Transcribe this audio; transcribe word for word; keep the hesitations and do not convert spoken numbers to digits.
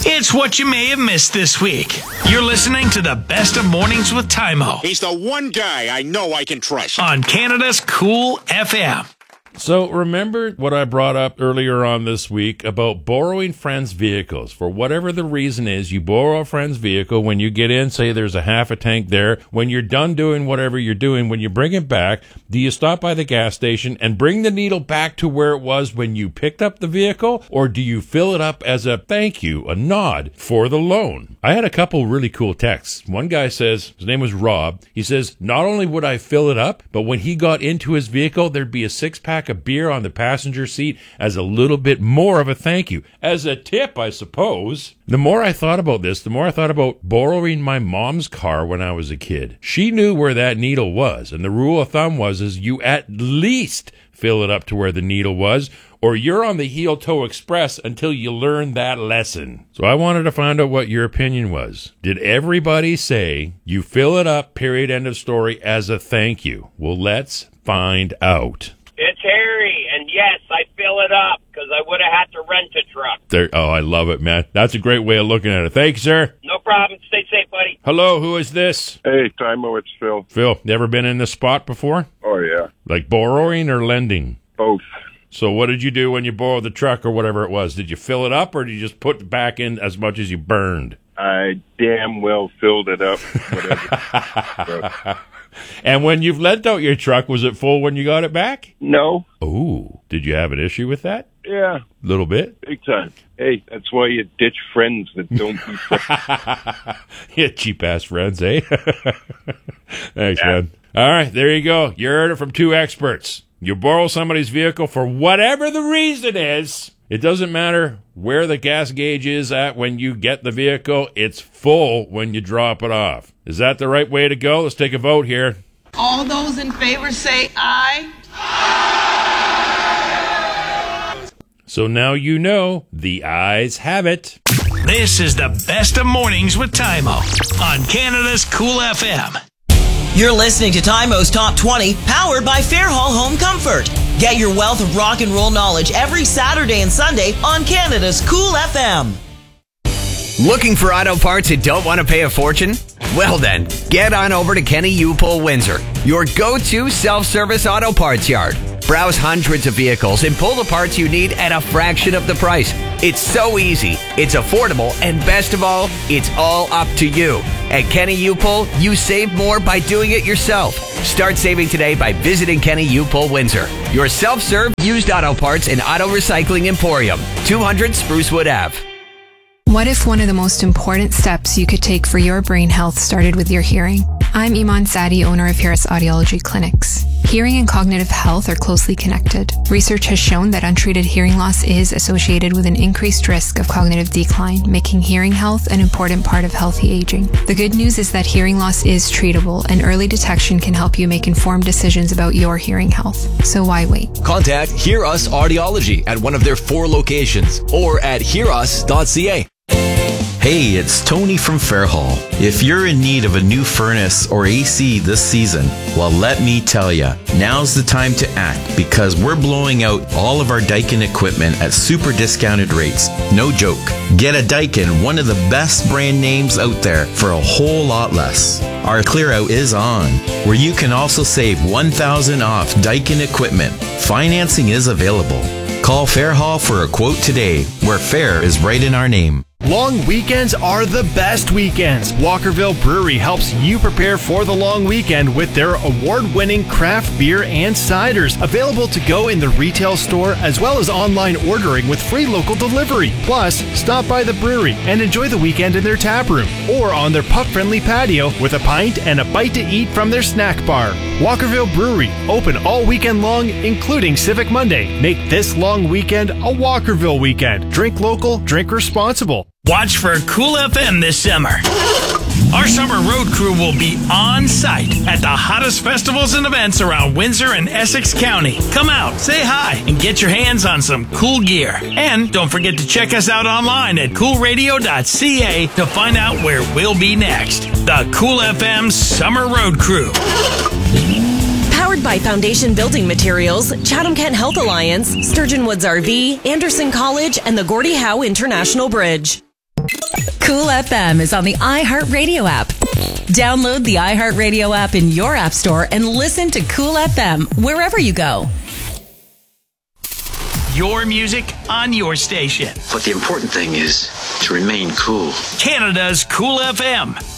It's what you may have missed this week. You're listening to the Best of Mornings with Tymo. He's the one guy I know I can trust. On Canada's Cool F M. So remember what I brought up earlier on this week about borrowing friends' vehicles. For whatever the reason is, you borrow a friend's vehicle. When you get in, say there's a half a tank there. When you're done doing whatever you're doing, when you bring it back, do you stop by the gas station and bring the needle back to where it was when you picked up the vehicle? Or do you fill it up as a thank you, a nod for the loan? I had a couple really cool texts. One guy says, his name was Rob. He says, not only would I fill it up, but when he got into his vehicle, there'd be a six-pack of beer on the passenger seat as a little bit more of a thank you. As a tip, I suppose. The more I thought about this, the more I thought about borrowing my mom's car when I was a kid. She knew where that needle was, and the rule of thumb was is you at least fill it up to where the needle was, or you're on the heel-toe express until you learn that lesson. So I wanted to find out what your opinion was. Did everybody say you fill it up, period, end of story, as a thank you? Well, let's find out. It's Harry, and yes, I fill it up because I would have had to rent a truck. There, oh, I love it, man. That's a great way of looking at it. Thanks, sir. No problem. Stay safe, buddy. Hello, who is this? Hey, Tymo, it's Phil. Phil, never been in this spot before? Oh, yeah. Like borrowing or lending? Both. So what did you do when you borrowed the truck or whatever it was? Did you fill it up or did you just put back in as much as you burned? I damn well filled it up. Whatever. And when you've lent out your truck, was it full when you got it back? No. Oh, did you have an issue with that? Yeah. A little bit? Big time. Hey, that's why you ditch friends that don't be friends. Yeah, cheap-ass friends, eh? Thanks, Yeah. man. All right, there you go. You heard it from two experts. You borrow somebody's vehicle for whatever the reason is. It doesn't matter where the gas gauge is at when you get the vehicle. It's full when you drop it off. Is that the right way to go? Let's take a vote here. All those in favor say aye. So now you know the ayes have it. This is the Best of Mornings with Tymo on Canada's Cool F M. You're listening to Tymo's Top twenty, powered by Fairhall Home Comfort. Get your wealth of rock and roll knowledge every Saturday and Sunday on Canada's Cool F M. Looking for auto parts and don't want to pay a fortune? Well then, get on over to Kenny U-Pull Windsor, your go-to self-service auto parts yard. Browse hundreds of vehicles and pull the parts you need at a fraction of the price. It's so easy, it's affordable, and best of all, it's all up to you. At Kenny U-Pull, you save more by doing it yourself. Start saving today by visiting Kenny U-Pull Windsor, your self-serve used auto parts and auto recycling emporium, two hundred Sprucewood Avenue. What if one of the most important steps you could take for your brain health started with your hearing? I'm Iman Sadi, owner of Harris Audiology Clinics. Hearing and cognitive health are closely connected. Research has shown that untreated hearing loss is associated with an increased risk of cognitive decline, making hearing health an important part of healthy aging. The good news is that hearing loss is treatable, and early detection can help you make informed decisions about your hearing health. So why wait? Contact Hear Us Audiology at one of their four locations or at hear us dot c a. Hey, it's Tony from Fairhall. If you're in need of a new furnace or A C this season, well, let me tell ya, now's the time to act because we're blowing out all of our Daikin equipment at super discounted rates. No joke. Get a Daikin, one of the best brand names out there, for a whole lot less. Our clear out is on, where you can also save one thousand dollars off Daikin equipment. Financing is available. Call Fairhall for a quote today, where fair is right in our name. Long weekends are the best weekends. Walkerville Brewery helps you prepare for the long weekend with their award-winning craft beer and ciders, available to go in the retail store as well as online ordering with free local delivery. Plus, stop by the brewery and enjoy the weekend in their tap room or on their pup-friendly patio with a pint and a bite to eat from their snack bar. Walkerville Brewery, open all weekend long, including Civic Monday. Make this long weekend a Walkerville weekend. Drink local, drink responsible. Watch for Cool F M this summer. Our summer road crew will be on site at the hottest festivals and events around Windsor and Essex County. Come out, say hi, and get your hands on some cool gear. And don't forget to check us out online at cool radio dot c a to find out where we'll be next. The Cool F M Summer Road Crew. Powered by Foundation Building Materials, Chatham-Kent Health Alliance, Sturgeon Woods R V, Anderson College, and the Gordie Howe International Bridge. Cool F M is on the iHeartRadio app. Download the iHeartRadio app in your app store and listen to Cool F M wherever you go. Your music on your station. But the important thing is to remain cool. Canada's Cool F M.